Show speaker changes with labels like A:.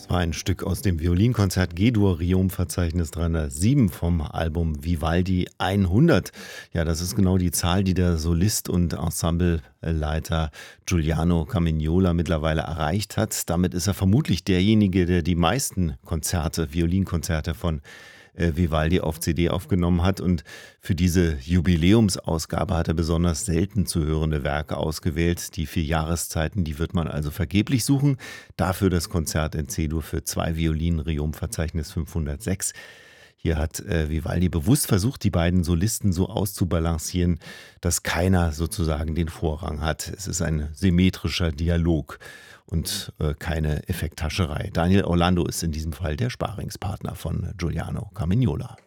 A: Das war ein Stück aus dem Violinkonzert G-Dur Riom-Verzeichnis 307 vom Album Vivaldi 100. Ja, das ist genau die Zahl, die der Solist und Ensembleleiter Giuliano Carmignola mittlerweile erreicht hat. Damit ist er vermutlich derjenige, der die meisten Konzerte, Violinkonzerte von Vivaldi auf CD aufgenommen hat. Und für diese Jubiläumsausgabe hat er besonders selten zu hörende Werke ausgewählt. Die 4 Jahreszeiten, die wird man also vergeblich suchen. Dafür das Konzert in C-Dur für 2 Violinen, Riom-Verzeichnis 506. Hier hat Vivaldi bewusst versucht, die beiden Solisten so auszubalancieren, dass keiner sozusagen den Vorrang hat. Es ist ein symmetrischer Dialog und keine Effekthascherei. Daniel Orlando ist in diesem Fall der Sparingspartner von Giuliano Carmignola.